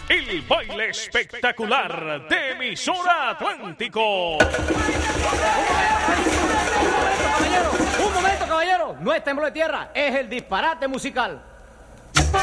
el baile espectacular de Emisora Atlántico. Un momento, caballero. No es temblor de tierra, es el disparate musical.